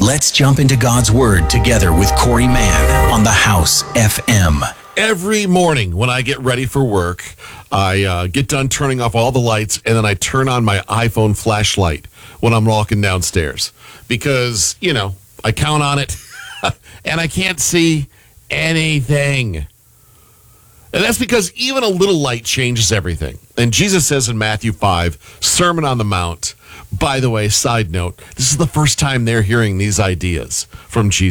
Let's jump into God's Word together with Corey Mann on the House FM. Every morning when I get ready for work, I get done turning off all the lights, and then I turn on my iPhone flashlight when I'm walking downstairs. Because, I count on it, and I can't see anything. And that's because even a little light changes everything. And Jesus says in Matthew 5, Sermon on the Mount, by the way, side note, this is the first time they're hearing these ideas from Jesus.